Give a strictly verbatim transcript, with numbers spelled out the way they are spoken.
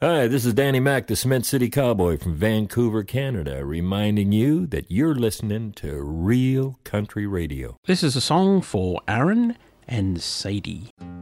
Hi, this is Danny Mac, the Cement City Cowboy from Vancouver, Canada, reminding you that you're listening to real country radio. This is a song for Aaron and Sadie.